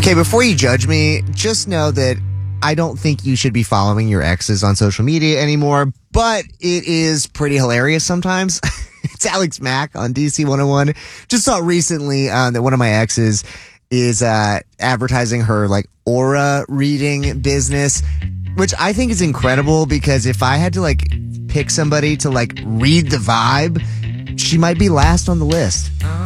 Okay, before you judge me, just know that I don't think you should be following your exes on social media anymore, but it is pretty hilarious sometimes. It's Alex Mack on DC 101. Just saw recently that one of my exes is advertising her like aura reading business, which I think is incredible because if I had to like pick somebody to like read the vibe, she might be last on the list.